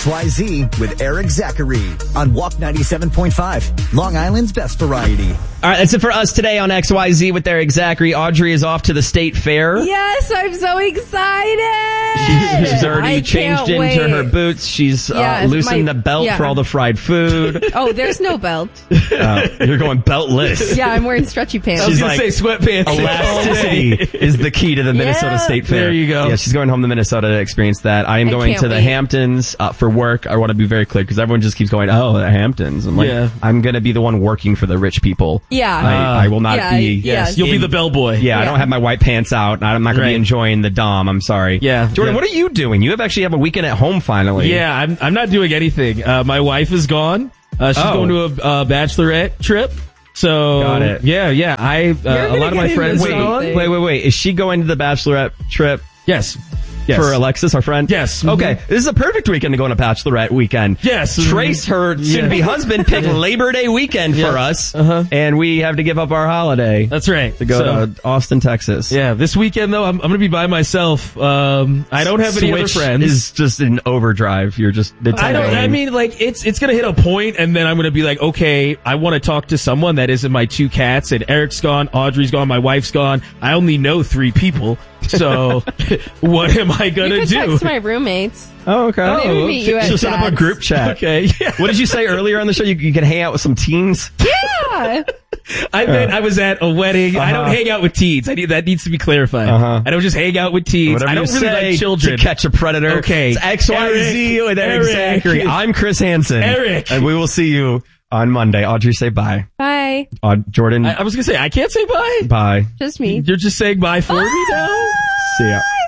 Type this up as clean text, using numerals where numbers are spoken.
XYZ with Eric Zachary on Walk 97.5, Long Island's best variety. All right, that's it for us today on XYZ with Eric Zachary. Audrey is off to the state fair. Yes, I'm so excited. She's already changed into her boots. She's loosened the belt for all the fried food. Oh, there's no belt. You're going beltless. Yeah, I'm wearing stretchy pants. I was going to say sweatpants. Elasticity is the key to the Minnesota State Fair. There you go. Yeah, she's going home to Minnesota to experience that. I am going to the Hamptons for work. I want to be very clear because everyone just keeps going, oh, the Hamptons. I'm like, I'm going to be the one working for the rich people. Yeah. I will not be. Yes, you'll be the bellboy. Yeah, I don't have my white pants out. I'm not going to be enjoying the Dom. I'm sorry. Yeah. Jordan, what are you doing? You actually have a weekend at home finally. Yeah, I'm not doing anything. My wife is gone. She's going to a bachelorette trip. So, got it. Yeah. A lot of my friends are gone. Wait. Is she going to the bachelorette trip? Yes. For Alexis, our friend? Yes. Okay. This is a perfect weekend to go on a bachelorette weekend. Yes. Trace, her soon-to-be husband, picked Labor Day weekend for us. And we have to give up our holiday. That's right. To go to Austin, Texas. Yeah. This weekend, though, I'm going to be by myself. I don't have any other friends. Is just in overdrive. You're just... it's going to hit a point, and then I'm going to be like, okay, I want to talk to someone that isn't my two cats, and Eric's gone, Audrey's gone, my wife's gone. I only know 3 people. So, what am I going to do? You could text my roommates. Oh, okay. Maybe meet you at She'll set up a group chat. Okay. Yeah. What did you say earlier on the show? You can hang out with some teens? Yeah. I was at a wedding. I don't hang out with teens. That needs to be clarified. I don't just hang out with teens. Whatever I don't really like children. To catch a predator. Okay. It's XYZ with Eric Zachary. I'm Chris Hansen. Eric. And we will see you on Monday. Audrey, say bye. Bye. Jordan. I was going to say, I can't say bye. Bye. Just me. You're just saying bye for me now? See ya.